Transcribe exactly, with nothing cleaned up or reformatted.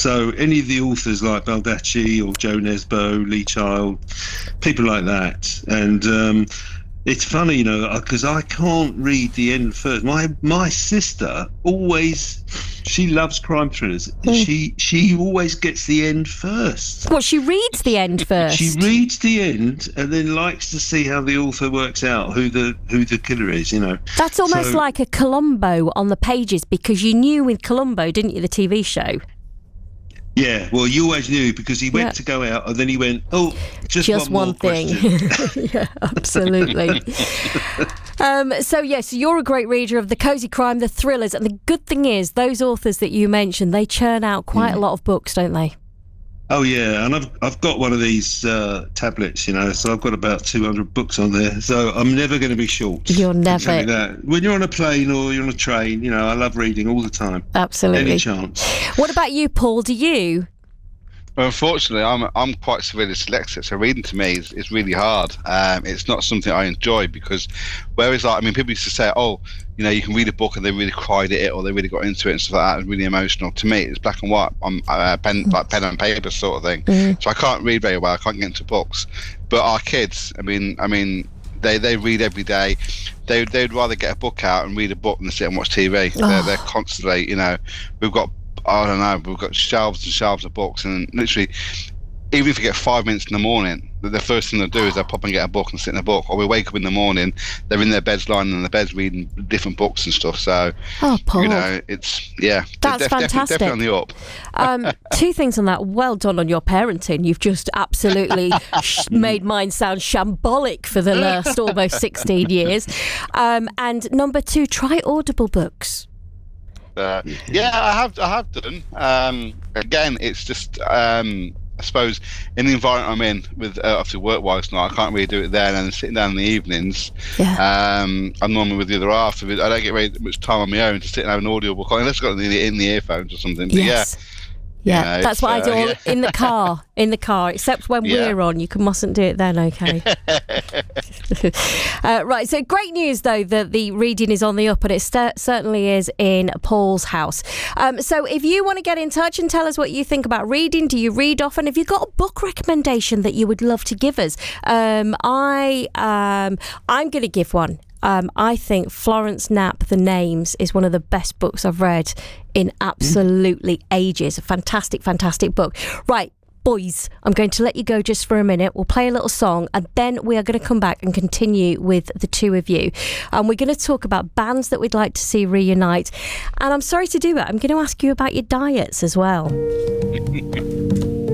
So any of the authors like Baldacci or Joe Nesbo, Lee Child, people like that. And um, it's funny, you know, because I can't read the end first. My my sister always, she loves crime thrillers. Mm. She she always gets the end first. Well, she reads the end first. She reads the end and then likes to see how the author works out who the who the killer is, you know. That's almost so, like a Columbo on the pages, because you knew with Columbo, didn't you, the T V show? Yeah, well, you always knew because he went yeah. to go out and then he went, oh, just, just one, one thing. Yeah, absolutely. um, so, yes, you're a great reader of the cosy crime, the thrillers. And the good thing is, those authors that you mentioned, they churn out quite mm. a lot of books, don't they? Oh, yeah. And I've I've got one of these uh, tablets, you know, so I've got about two hundred books on there. So I'm never going to be short. You're never. You that. When you're on a plane or you're on a train, you know, I love reading all the time. Absolutely. Any chance. What about you, Paul? Do you? Well, unfortunately, I'm I'm quite severely dyslexic, so reading to me is, is really hard. Um, it's not something I enjoy because, whereas like I mean, people used to say, oh, you know, you can read a book and they really cried at it or they really got into it and stuff like that. It's really emotional. To me, it's black and white on uh, pen like pen and paper sort of thing. Mm. So I can't read very well. I can't get into books. But our kids, I mean, I mean, they, they read every day. They they'd rather get a book out and read a book than sit and watch T V. Oh. They're they're constantly, you know, we've got. I don't know, we've got shelves and shelves of books, and literally, even if you get five minutes in the morning, the first thing they'll do is they'll pop and get a book and sit in a book. Or we wake up in the morning, they're in their beds, lying in their beds, reading different books and stuff. So, oh, Paul. you know, it's, yeah. That's def- fantastic. Definitely, definitely on the up. Um, two things on that. Well done on your parenting. You've just absolutely sh- made mine sound shambolic for the last almost sixteen years. Um, and number two, try Audible books. Uh, yeah, I have. I have done. Um, again, it's just. Um, I suppose in the environment I'm in, with uh, obviously work-wise now, I can't really do it there. And then sitting down in the evenings, yeah. um, I'm normally with the other half. I don't get very much time on my own to sit and have an audiobook on, unless I've got it in the, in the earphones or something. But yes. Yeah. Yeah, you know, that's what uh, I do all, yeah. in the car, in the car, except when yeah. we're on. You can, mustn't do it then, okay? uh, right, so great news, though, that the reading is on the up, and it st- certainly is in Paul's house. Um, so if you want to get in touch and tell us what you think about reading, do you read often? Have you got a book recommendation that you would love to give us? Um, I, um, I'm going to give one. Um, I think Florence Knapp, The Names, is one of the best books I've read in absolutely ages. A fantastic, fantastic book. Right, boys, I'm going to let you go just for a minute. We'll play a little song and then we are going to come back and continue with the two of you. And we're going to talk about bands that we'd like to see reunite. And I'm sorry to do it, I'm going to ask you about your diets as well.